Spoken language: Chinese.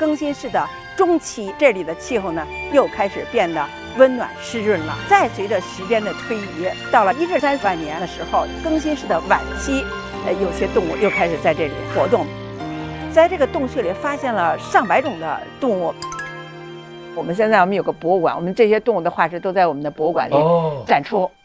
更新世的中期，这里的气候呢又开始变得温暖湿润了。再随着时间的推移，到了1至30万年的时候，更新世的晚期，有些动物又开始在这里活动。在这个洞穴里发现了上百种的动物。我们现在有个博物馆，我们这些动物的化石都在我们的博物馆里展出。